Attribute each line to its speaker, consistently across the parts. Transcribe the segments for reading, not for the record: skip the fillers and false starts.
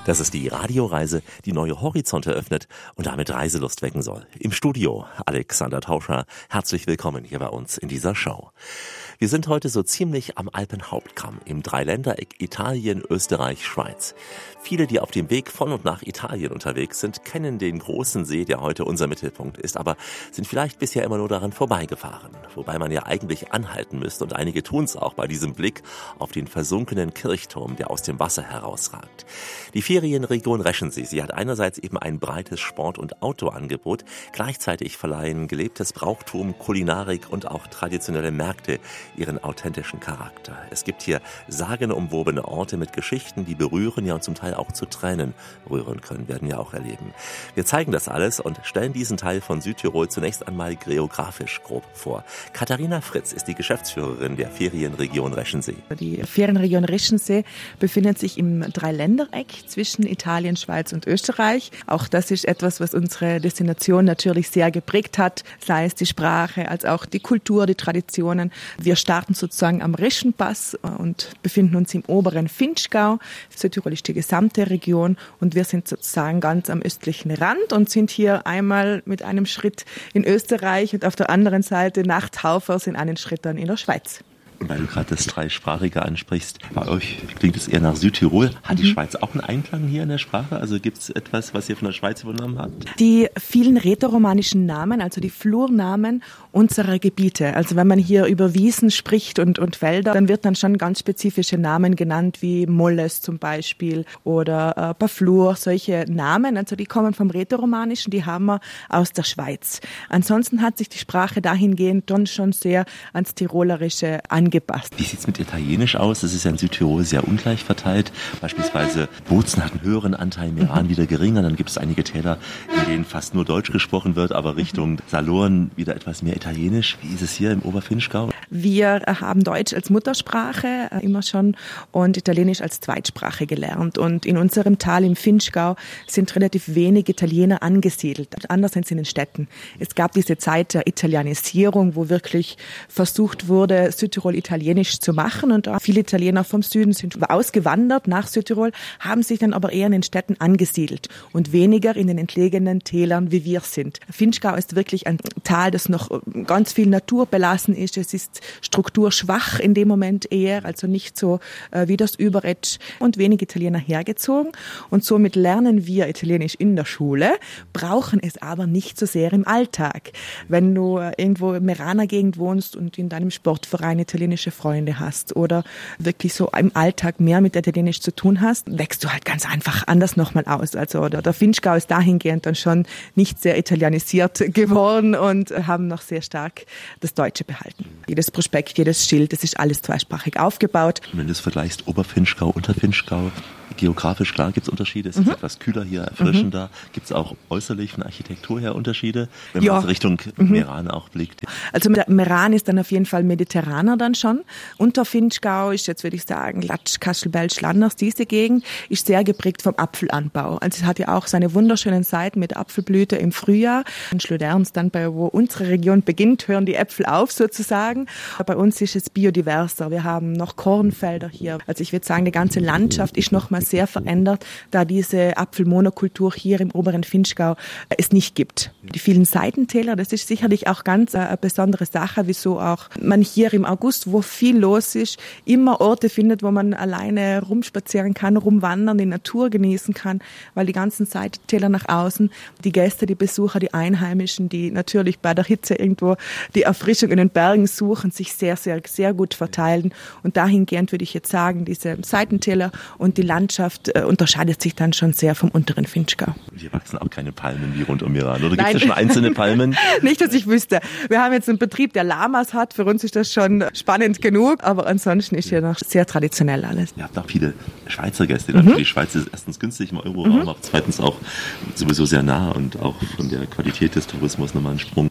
Speaker 1: Das ist die Radioreise, die neue Horizonte öffnet und damit Reiselust wecken soll. Im Studio Alexander Tauscher. Herzlich willkommen hier bei uns in dieser Show. Wir sind heute so ziemlich am Alpenhauptkamm im Dreiländereck Italien, Österreich, Schweiz. Viele, die auf dem Weg von und nach Italien unterwegs sind, kennen den großen See, der heute unser Mittelpunkt ist, aber sind vielleicht bisher immer nur daran vorbeigefahren. Wobei man ja eigentlich anhalten müsste und einige tun es auch bei diesem Blick auf den versunkenen Kirchturm, der aus dem Wasser herausragt. Die Ferienregion Reschensee, sie hat einerseits eben ein breites Sport- und Outdoor-Angebot, gleichzeitig verleihen gelebtes Brauchtum, Kulinarik und auch traditionelle Märkte ihren authentischen Charakter. Es gibt hier sagenumwobene Orte mit Geschichten, die berühren, ja und zum Teil auch zu Tränen rühren können, werden wir auch erleben. Wir zeigen das alles und stellen diesen Teil von Südtirol zunächst einmal geografisch grob vor. Katharina Fritz ist die Geschäftsführerin der Ferienregion Reschensee.
Speaker 2: Die Ferienregion Reschensee befindet sich im Dreiländereck zwischen Italien, Schweiz und Österreich. Auch das ist etwas, was unsere Destination natürlich sehr geprägt hat, sei es die Sprache, als auch die Kultur, die Traditionen. Wir starten sozusagen am Rischenpass und befinden uns im oberen Vinschgau. Südtirol ist die gesamte Region und wir sind sozusagen ganz am östlichen Rand und sind hier einmal mit einem Schritt in Österreich und auf der anderen Seite nach Taufers in einen Schritt dann in der Schweiz.
Speaker 1: Und weil du gerade das Dreisprachige ansprichst, bei euch klingt es eher nach Südtirol. Hat die Schweiz auch einen Einklang hier in der Sprache? Also gibt es etwas, was ihr von der Schweiz übernommen habt?
Speaker 2: Die vielen rätoromanischen Namen, also die Flurnamen unserer Gebiete. Also wenn man hier über Wiesen spricht und Wälder, dann wird dann schon ganz spezifische Namen genannt, wie Molles zum Beispiel oder Paflur, solche Namen. Also die kommen vom Rätoromanischen, die haben wir aus der Schweiz. Ansonsten hat sich die Sprache dahingehend dann schon sehr ans Tirolerische angepasst.
Speaker 1: Wie sieht es mit Italienisch aus? Das ist ja in Südtirol sehr ungleich verteilt. Beispielsweise Bozen hat einen höheren Anteil, Meran wieder geringer. Dann gibt es einige Täler, in denen fast nur Deutsch gesprochen wird, aber Richtung Salurn wieder etwas mehr Italienisch. Wie ist es hier im Obervinschgau?
Speaker 2: Wir haben Deutsch als Muttersprache immer schon und Italienisch als Zweitsprache gelernt. Und in unserem Tal im Vinschgau sind relativ wenig Italiener angesiedelt. Anders sind es in den Städten. Es gab diese Zeit der Italianisierung, wo wirklich versucht wurde, Südtirol italienisch zu machen. Und auch viele Italiener vom Süden sind ausgewandert nach Südtirol, haben sich dann aber eher in den Städten angesiedelt und weniger in den entlegenen Tälern, wie wir sind. Vinschgau ist wirklich ein Tal, das noch ganz viel naturbelassen ist. Es ist strukturschwach in dem Moment eher, also nicht so wie das Überetsch, und wenig Italiener hergezogen. Und somit lernen wir Italienisch in der Schule, brauchen es aber nicht so sehr im Alltag. Wenn du irgendwo in Meraner Gegend wohnst und in deinem Sportverein italienische Freunde hast oder wirklich so im Alltag mehr mit Italienisch zu tun hast, wächst du halt ganz einfach anders nochmal aus. Also der Vinschgau ist dahingehend dann schon nicht sehr italienisiert geworden und haben noch sehr stark das Deutsche behalten. Jedes Prospekt, jedes Schild, das ist alles zweisprachig aufgebaut.
Speaker 1: Wenn du es vergleichst, Obervinschgau, Untervinschgau, geografisch klar gibt es Unterschiede. Es ist etwas kühler hier, erfrischender. Gibt es auch äußerlich von Architektur her Unterschiede, wenn man Richtung Meran auch blickt?
Speaker 2: Also Meran ist dann auf jeden Fall mediterraner dann schon. Untervinschgau ist jetzt, würde ich sagen, Latsch, Kastelbelsch, Landers, diese Gegend ist sehr geprägt vom Apfelanbau. Also es hat ja auch seine wunderschönen Seiten mit Apfelblüte im Frühjahr. In Schlöderns dann, wo unsere Region beginnt, hören die Äpfel auf sozusagen. Bei uns ist es biodiverser. Wir haben noch Kornfelder hier. Also ich würde sagen, die ganze Landschaft ist noch mal sehr verändert, da diese Apfelmonokultur hier im oberen Vinschgau es nicht gibt. Die vielen Seitentäler, das ist sicherlich auch ganz eine besondere Sache, wieso auch man hier im August, wo viel los ist, immer Orte findet, wo man alleine rumspazieren kann, rumwandern, die Natur genießen kann, weil die ganzen Seitentäler nach außen, die Gäste, die Besucher, die Einheimischen, die natürlich bei der Hitze irgendwo die Erfrischung in den Bergen suchen, sich sehr, sehr, sehr gut verteilen. Und dahingehend würde ich jetzt sagen, diese Seitentäler und die Landschaft unterscheidet sich dann schon sehr vom unteren Vinschgau.
Speaker 1: Hier wachsen auch keine Palmen wie rund um Iran, oder gibt es ja schon einzelne Palmen?
Speaker 2: Nicht, dass ich wüsste. Wir haben jetzt einen Betrieb, der Lamas hat. Für uns ist das schon spannend genug, aber ansonsten ist hier noch sehr traditionell alles.
Speaker 1: Ihr habt auch viele Schweizer Gäste. Die Schweiz ist erstens günstig im Euroraum, aber zweitens auch sowieso sehr nah und auch von der Qualität des Tourismus nochmal ein Sprung.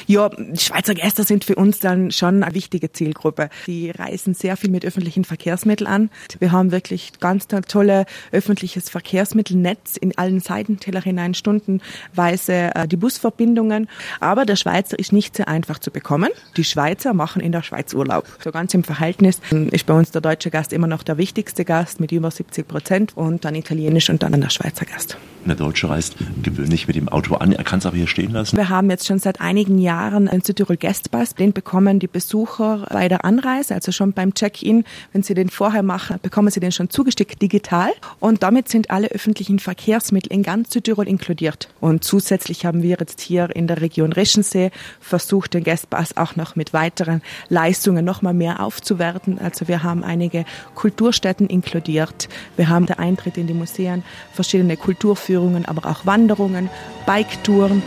Speaker 2: Ja, Schweizer Gäste sind für uns dann schon eine wichtige Zielgruppe. Die reisen sehr viel mit öffentlichen Verkehrsmitteln an. Wir haben wirklich ganz tolle öffentliches Verkehrsmittelnetz in allen Seitentäler hinein, stundenweise die Busverbindungen. Aber der Schweizer ist nicht sehr einfach zu bekommen. Die Schweizer machen in der Schweiz Urlaub. So ganz im Verhältnis ist bei uns der deutsche Gast immer noch der wichtigste Gast mit über 70% und dann italienisch und dann der Schweizer Gast.
Speaker 1: Der Deutsche reist gewöhnlich mit dem Auto an, er kann es aber hier stehen lassen.
Speaker 2: Wir haben jetzt schon seit einigen Jahren einen Südtirol Guestpass. Den bekommen die Besucher bei der Anreise, also schon beim Check-in. Wenn sie den vorher machen, bekommen sie den schon zugeschickt digital. Und damit sind alle öffentlichen Verkehrsmittel in ganz Südtirol inkludiert. Und zusätzlich haben wir jetzt hier in der Region Reschensee versucht, den Guestpass auch noch mit weiteren Leistungen noch mal mehr aufzuwerten. Also wir haben einige Kulturstätten inkludiert. Wir haben den Eintritt in die Museen, verschiedene Kulturführungen, aber auch Wanderungen, Biketouren.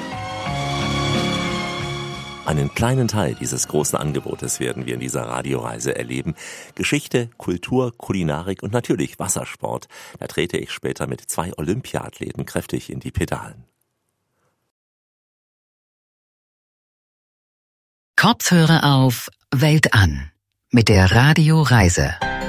Speaker 1: Einen kleinen Teil dieses großen Angebotes werden wir in dieser Radioreise erleben. Geschichte, Kultur, Kulinarik und natürlich Wassersport. Da trete ich später mit 2 Olympiathleten kräftig in die Pedalen.
Speaker 3: Kopfhörer auf, Welt an mit der Radioreise.